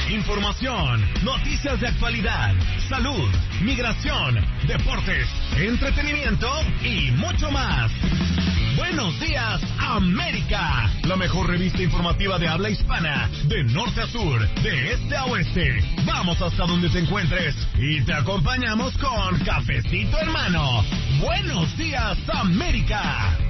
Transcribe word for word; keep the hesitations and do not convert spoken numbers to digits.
información, noticias de actualidad, salud, migración, deportes, entretenimiento y mucho más. Buenos días, América, la mejor revista informativa de habla hispana, de norte a sur, de este a oeste. Vamos hasta donde te encuentres y te acompañamos con Cafecito Hermano. Buenos días, América.